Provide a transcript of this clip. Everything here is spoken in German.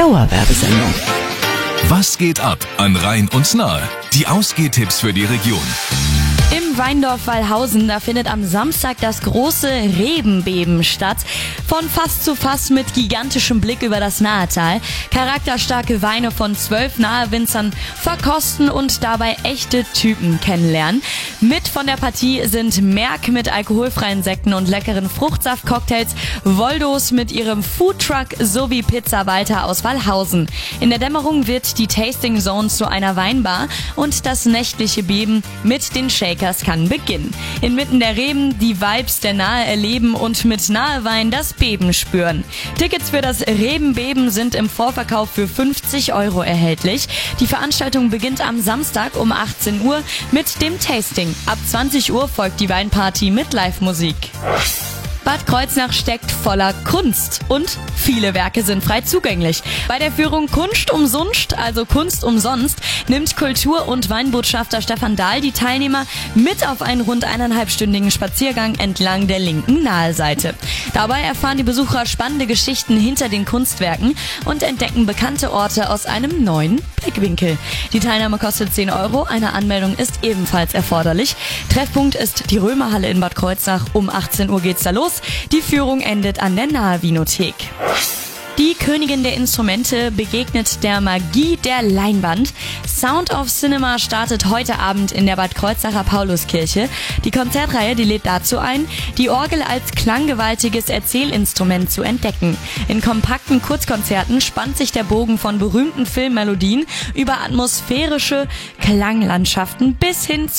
Dauerwerbesendung. Was geht ab an Rhein und Nahe? Die Ausgehtipps für die Region. Im Weindorf Wallhausen, da findet am Samstag das große Rebenbeben statt. Von Fass zu Fass mit gigantischem Blick über das Nahetal. Charakterstarke Weine von 12 Nahewinzern verkosten und dabei echte Typen kennenlernen. Mit von der Partie sind Merck mit alkoholfreien Sekten und leckeren Fruchtsaft-Cocktails, Woldos mit ihrem Foodtruck sowie Pizza Walter aus Wallhausen. In der Dämmerung wird die Tasting Zone zu einer Weinbar und das nächtliche Beben mit den Shakers kann beginnen. Inmitten der Reben die Vibes der Nahe erleben und mit Nahewein das Beben spüren. Tickets für das Rebenbeben sind im Vorverkauf für 50 € erhältlich. Die Veranstaltung beginnt am Samstag um 18 Uhr mit dem Tasting. Ab 20 Uhr folgt die Weinparty mit Live-Musik. Bad Kreuznach steckt voller Kunst und viele Werke sind frei zugänglich. Bei der Führung Kunst umsonst, also Kunst umsonst, nimmt Kultur- und Weinbotschafter Stefan Dahl die Teilnehmer mit auf einen rund 1,5-stündigen Spaziergang entlang der linken Naheseite. Dabei erfahren die Besucher spannende Geschichten hinter den Kunstwerken und entdecken bekannte Orte aus einem neuen Blickwinkel. Die Teilnahme kostet 10 €, eine Anmeldung ist ebenfalls erforderlich. Treffpunkt ist die Römerhalle in Bad Kreuznach. Um 18 Uhr geht's da los. Die Führung endet an der Nahe-Vinothek. Die Königin der Instrumente begegnet der Magie der Leinwand. Sound of Cinema startet heute Abend in der Bad Kreuznacher Pauluskirche. Die Konzertreihe, die lädt dazu ein, die Orgel als klanggewaltiges Erzählinstrument zu entdecken. In kompakten Kurzkonzerten spannt sich der Bogen von berühmten Filmmelodien über atmosphärische Klanglandschaften bis hin zu